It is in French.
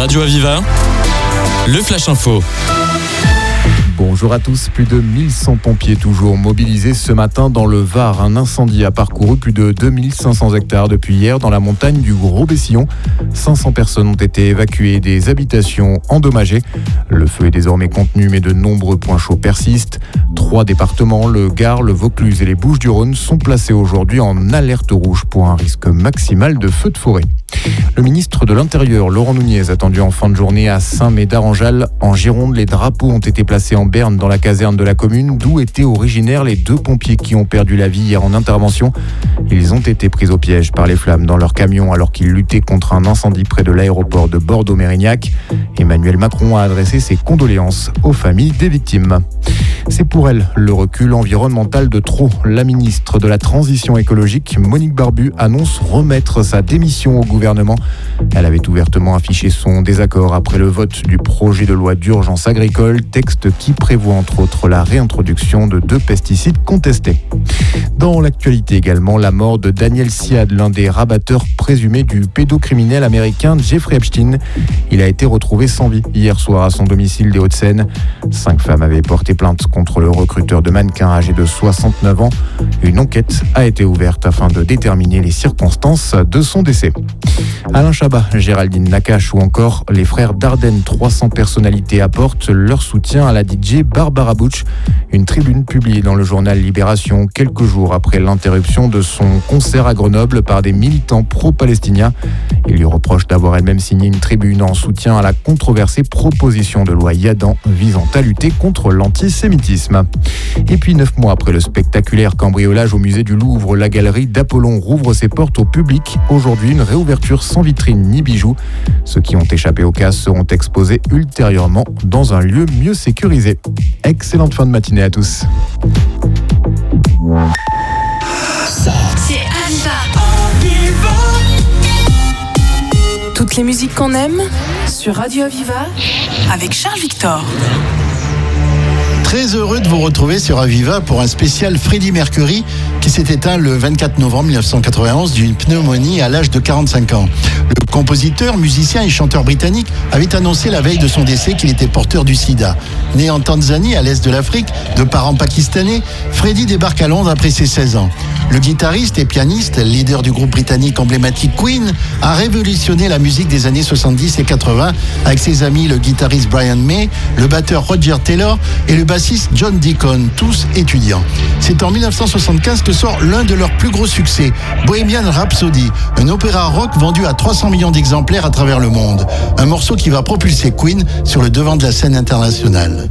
Radio Aviva, le Flash Info. Bonjour à tous, plus de 1100 pompiers toujours mobilisés ce matin dans le Var. Un incendie a parcouru plus de 2500 hectares depuis hier dans la montagne du Gros-Bessillon. 500 personnes ont été évacuées, des habitations endommagées. Le feu est désormais contenu mais de nombreux points chauds persistent. 3 départements, le Gard, le Vaucluse et les Bouches-du-Rhône sont placés aujourd'hui en alerte rouge pour un risque maximal de feux de forêt. Le ministre de l'Intérieur, Laurent Nunez, attendu en fin de journée à Saint-Médard-en-Jalles. En Gironde, les drapeaux ont été placés en berne dans la caserne de la commune, d'où étaient originaires les 2 pompiers qui ont perdu la vie hier en intervention. Ils ont été pris au piège par les flammes dans leur camion alors qu'ils luttaient contre un incendie près de l'aéroport de Bordeaux-Mérignac. Emmanuel Macron a adressé ses condoléances aux familles des victimes. C'est pour elle le recul environnemental de trop. La ministre de la Transition écologique, Monique Barbu, annonce remettre sa démission au gouvernement. Elle avait ouvertement affiché son désaccord après le vote du projet de loi d'urgence agricole, texte qui prévoit entre autres la réintroduction de 2 pesticides contestés. Dans l'actualité également, la mort de Daniel Siad, l'un des rabatteurs présumés du pédocriminel américain Jeffrey Epstein. Il a été retrouvé sans vie hier soir à son domicile des Hauts-de-Seine. 5 femmes avaient porté plainte contre le recruteur de mannequins âgé de 69 ans. Une enquête a été ouverte afin de déterminer les circonstances de son décès. Alain Chabat, Géraldine Nakache ou encore les frères Dardenne, 300 personnalités apportent leur soutien à la DJ Barbara Butch. Une tribune publiée dans le journal Libération quelques jours après l'interruption de son concert à Grenoble par des militants pro-palestiniens. Ils lui reprochent d'avoir elle-même signé une tribune en soutien à la controversée proposition de loi Yadan visant à lutter contre l'antisémitisme. Et puis 9 mois après le spectaculaire cambriolage au musée du Louvre, la galerie d'Apollon rouvre ses portes au public. Aujourd'hui, une réouverture sans vitrine ni bijoux. Ceux qui ont échappé aux cases seront exposés ultérieurement dans un lieu mieux sécurisé. Excellente fin de matinée à tous. C'est toutes les musiques qu'on aime sur Radio Aviva avec Charles Victor. Très heureux de vous retrouver sur Aviva pour un spécial Freddie Mercury qui s'est éteint le 24 novembre 1991 d'une pneumonie à l'âge de 45 ans. Le compositeur, musicien et chanteur britannique avait annoncé la veille de son décès qu'il était porteur du sida. Né en Tanzanie, à l'est de l'Afrique, de parents pakistanais, Freddie débarque à Londres après ses 16 ans. Le guitariste et pianiste, leader du groupe britannique emblématique Queen, a révolutionné la musique des années 70 et 80 avec ses amis le guitariste Brian May, le batteur Roger Taylor et le bassiste John Deacon, tous étudiants. C'est en 1975 que sort l'un de leurs plus gros succès, Bohemian Rhapsody, un opéra rock vendu à 300 millions d'exemplaires à travers le monde. Un morceau qui va propulser Queen sur le devant de la scène internationale.